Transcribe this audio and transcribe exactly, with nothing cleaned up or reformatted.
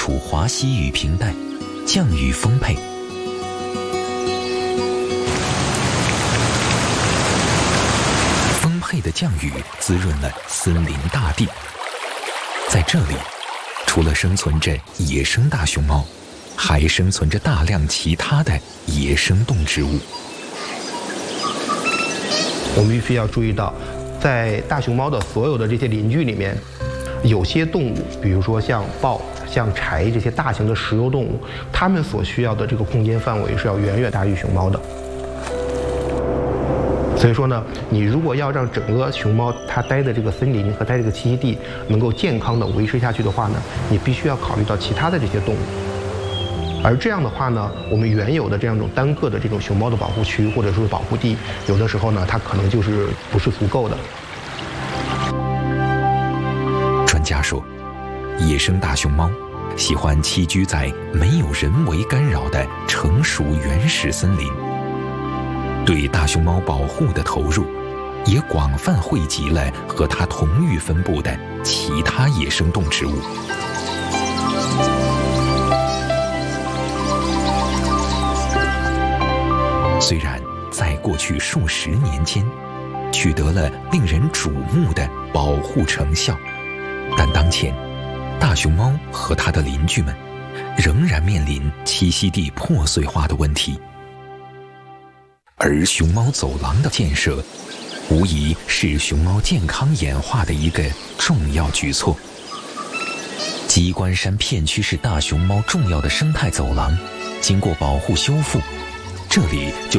处华西雨平带，降雨丰沛。丰沛的降雨滋润了森林大地。在这里，除了生存着野生大熊猫，还生存着大量其他的野生动植物。 我们必须要注意到，在大熊猫的所有的这些邻居里面，有些动物，比如说像豹、像豺这些大型的食肉动物，它们所需要的这个空间范围是要远远大于熊猫的。所以说呢，你如果要让整个熊猫它待的这个森林和待这个栖息地能够健康的维持下去的话呢，你必须要考虑到其他的这些动物。而这样的话呢，我们原有的这样一种单个的这种熊猫的保护区或者说是保护地，有的时候呢，它可能就是不是足够的。 专家说，野生大熊猫喜欢栖居在没有人为干扰的成熟原始森林。对大熊猫保护的投入，也广泛惠及了和它同域分布的其他野生动植物。虽然在过去数十年间，取得了令人瞩目的保护成效，但当前，大熊猫和它的邻居们仍然面临栖息地破碎化的问题。而熊猫走廊的建设，无疑是熊猫健康演化的一个重要举措。鸡冠山片区是大熊猫重要的生态走廊，经过保护修复，这里就